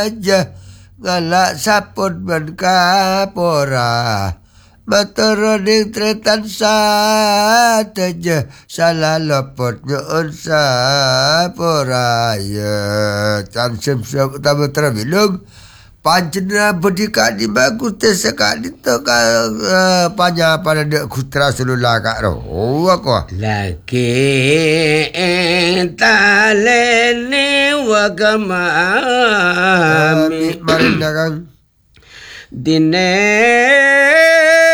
aja ngalak saput ban kapora Mataroding tretan saja salah lopot nyoon sapora ya tan sem-sem utama terbilung Pancena berdika di bagus sekali tu panya pada dek kutra sulula kak roh. Oh aku. Laki talene wagamami Marinda kang. Dine